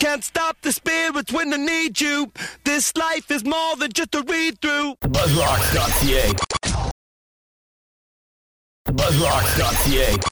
can't stop the spirits when they need you. This life is more than just a read-through. Buzzrocks.ca. Buzzrocks.ca.